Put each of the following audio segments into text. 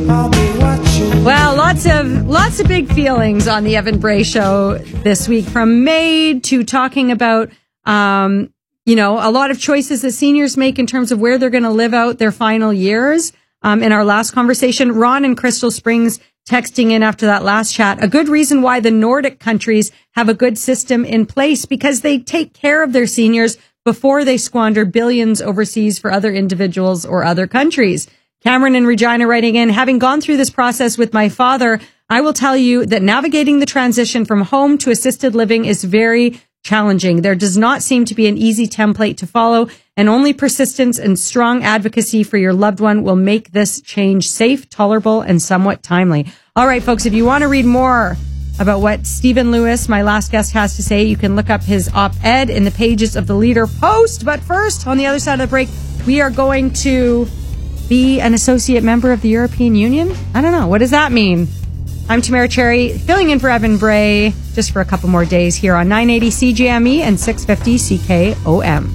Well, lots of big feelings on the Evan Bray Show this week, from May to talking about, a lot of choices that seniors make in terms of where they're going to live out their final years. In our last conversation, Ron in Crystal Springs texting in after that last chat, a good reason why the Nordic countries have a good system in place, because they take care of their seniors before they squander billions overseas for other individuals or other countries. Cameron in Regina writing in, having gone through this process with my father, I will tell you that navigating the transition from home to assisted living is very challenging. There does not seem to be an easy template to follow, and only persistence and strong advocacy for your loved one will make this change safe, tolerable, and somewhat timely. All right, folks, if you want to read more about what Stephen Lewis, my last guest, has to say, you can look up his op-ed in the pages of the Leader Post. But first, on the other side of the break, we are going to be an associate member of the European Union? I don't know. What does that mean? I'm Tamara Cherry, filling in for Evan Bray just for a couple more days here on 980 CJME and 650 CKOM.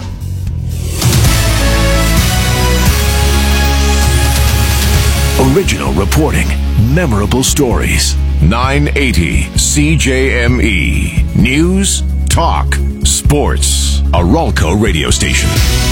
Original reporting, memorable stories. 980 CJME. News, talk, sports. A Ralco radio station.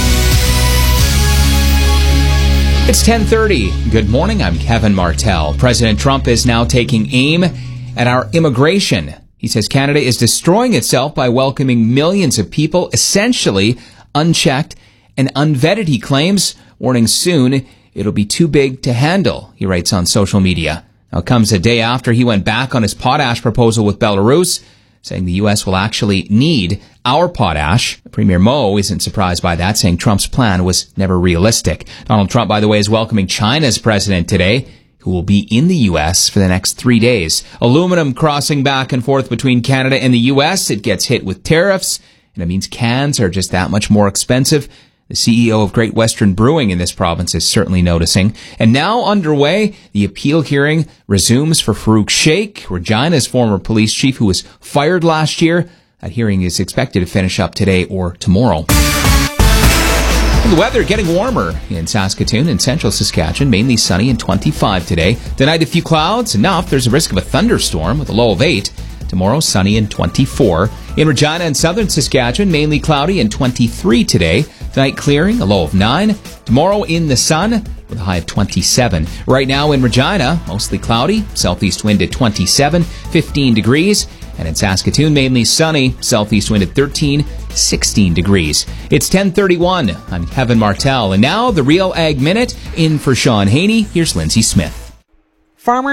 It's 10:30. Good morning, I'm Kevin Martell. President Trump is now taking aim at our immigration. He says Canada is destroying itself by welcoming millions of people, essentially unchecked and unvetted, he claims, warning soon it'll be too big to handle, he writes on social media. Now, it comes a day after he went back on his potash proposal with Belarus, saying the U.S. will actually need our potash. Premier Mo isn't surprised by that, saying Trump's plan was never realistic. Donald Trump, by the way, is welcoming China's president today, who will be in the U.S. for the next 3 days. Aluminum crossing back and forth between Canada and the U.S. It gets hit with tariffs, and it means cans are just that much more expensive. The CEO of Great Western Brewing in this province is certainly noticing. And now underway, the appeal hearing resumes for Farouk Sheikh, Regina's former police chief who was fired last year. That hearing is expected to finish up today or tomorrow. The weather getting warmer in Saskatoon and central Saskatchewan, mainly sunny and 25 today. Tonight, a few clouds, enough. There's a risk of a thunderstorm with a low of 8. Tomorrow, sunny and 24. In Regina and southern Saskatchewan, mainly cloudy and 23 today. Tonight, clearing, a low of 9. Tomorrow, in the sun, with a high of 27. Right now in Regina, mostly cloudy, southeast wind at 27, 15 degrees. And in Saskatoon, mainly sunny, southeast wind at 13, 16 degrees. It's 10:31. I'm Kevin Martell. And now, the Real Ag Minute. In for Sean Haney, here's Lindsay Smith. Farmer